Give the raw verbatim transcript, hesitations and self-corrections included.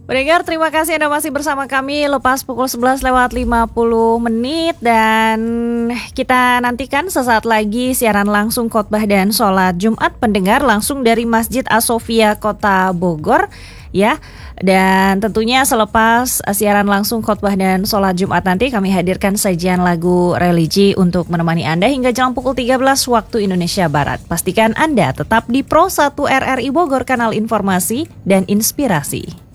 Pendengar, terima kasih Anda masih bersama kami lepas pukul sebelas lewat lima puluh menit dan kita nantikan sesaat lagi siaran langsung khotbah dan sholat Jumat pendengar langsung dari Masjid As-Sofia Kota Bogor ya. Dan tentunya selepas siaran langsung khotbah dan sholat Jumat nanti kami hadirkan sajian lagu religi untuk menemani Anda hingga jam pukul tiga belas waktu Indonesia Barat. Pastikan Anda tetap di Pro satu R R I Bogor, kanal informasi dan inspirasi.